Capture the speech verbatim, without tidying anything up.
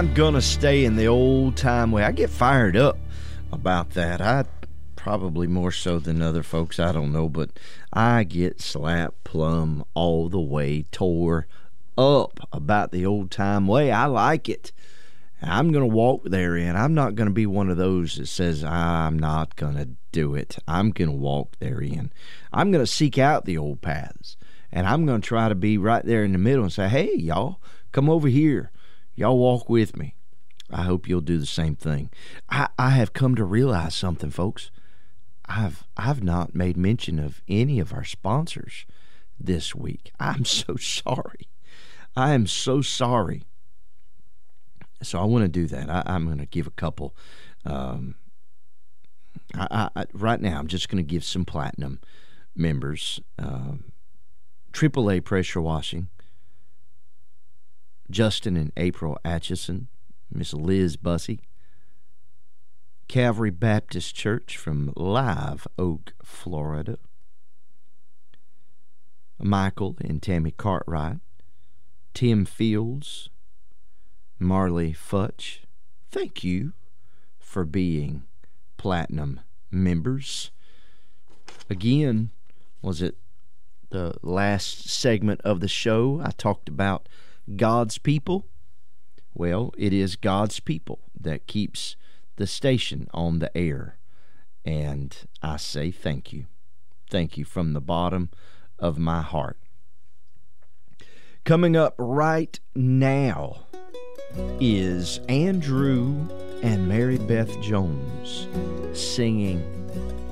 I'm gonna stay in the old time way. I get fired up about that. I probably more so than other folks, I don't know, but I get slapped plumb all the way tore up about the old time way. I like it. I'm going to walk therein. I'm not going to be one of those that says, I'm not going to do it. I'm going to walk therein. I'm going to seek out the old paths, and I'm going to try to be right there in the middle and say, hey, y'all, come over here. Y'all walk with me. I hope you'll do the same thing. I, I have come to realize something, folks. I've I've not made mention of any of our sponsors this week. I'm so sorry. I am so sorry. So I want to do that. I, I'm going to give a couple. Um, I, I, right now, I'm just going to give some platinum members. Um, triple A Pressure Washing, Justin and April Atchison, Miss Liz Bussey, Calvary Baptist Church from Live Oak, Florida, Michael and Tammy Cartwright, Tim Fields, Marley Futch. Thank you for being platinum members. Again, was it the last segment of the show? I talked about God's people. Well, it is God's people that keeps the station on the air. And I say thank you. Thank you from the bottom of my heart. Coming up right now is Andrew and Mary Beth Jones singing